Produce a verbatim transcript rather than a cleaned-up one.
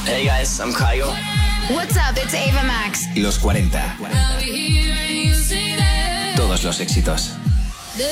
Hey guys, I'm Kygo. What's up, it's Ava Max. Los cuarenta. Todos los éxitos.